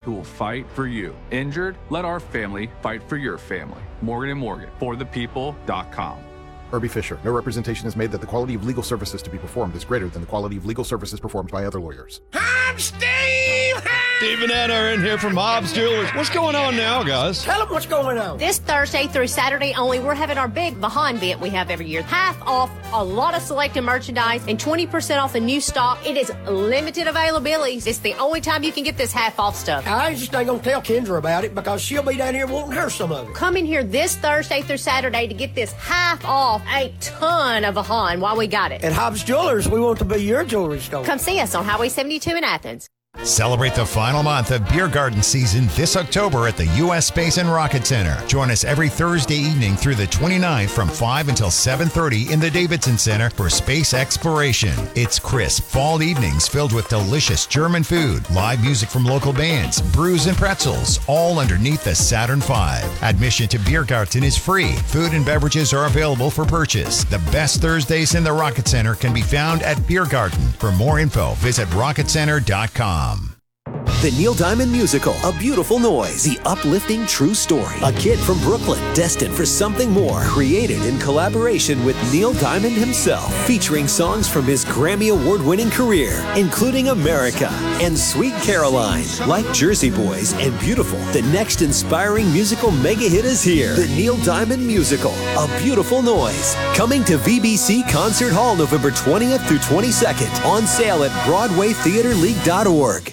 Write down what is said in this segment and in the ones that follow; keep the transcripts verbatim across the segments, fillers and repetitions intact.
who will fight for you. Injured? Let our family fight for your family. Morgan and Morgan, for the people dot com. Herbie Fisher. No representation is made that the quality of legal services to be performed is greater than the quality of legal services performed by other lawyers. I'm Steve! Steve and Anna are in here from Hobbs Jewelers. What's going on now, guys? Tell them what's going on. This Thursday through Saturday only, we're having our big Vahan event we have every year. Half off a lot of selected merchandise and twenty percent off the new stock. It is limited availability. It's the only time you can get this half off stuff. I just ain't gonna tell Kendra about it because she'll be down here wanting her some of it. Come in here this Thursday through Saturday to get this half off a ton of Vahan while we got it. At Hobbs Jewelers, we want to be your jewelry store. Come see us on Highway seventy-two in Athens. Celebrate the final month of Beer Garden season this October at the U S Space and Rocket Center. Join us every Thursday evening through the twenty-ninth from five until seven thirty in the Davidson Center for space exploration. It's crisp fall evenings filled with delicious German food, live music from local bands, brews and pretzels, all underneath the Saturn five. Admission to Beer Garden is free. Food and beverages are available for purchase. The best Thursdays in the Rocket Center can be found at Beer Garden. For more info, visit rocket center dot com. The Neil Diamond Musical, A Beautiful Noise, the uplifting true story. A kid from Brooklyn, destined for something more, created in collaboration with Neil Diamond himself, featuring songs from his Grammy Award-winning career, including America and Sweet Caroline. Like Jersey Boys and Beautiful, the next inspiring musical mega hit is here. The Neil Diamond Musical, A Beautiful Noise, coming to V B C Concert Hall November twentieth through twenty-second, on sale at broadway theater league dot org.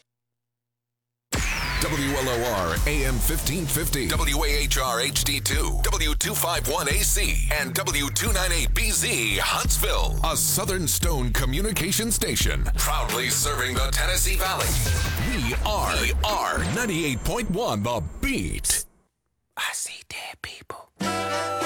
W L O R A M fifteen fifty, W A H R H D two, W two fifty-one A C, and W two ninety-eight B Z Huntsville. A Southern Stone communication station, proudly serving the Tennessee Valley. We are, we are ninety-eight point one The Beat. I see dead people.